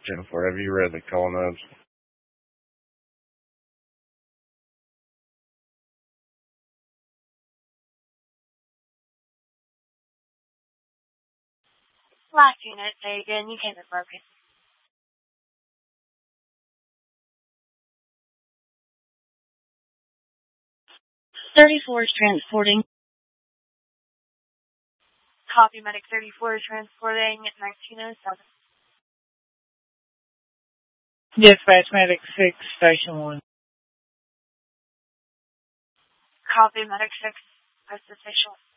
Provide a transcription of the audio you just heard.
10-4. Have you read the call notes? Last unit, say again, you came in broken. 34 is transporting. Copy, medic 34 is transporting at 1907. Dispatch medic 6, station 1. Copy, medic 6, post station 1.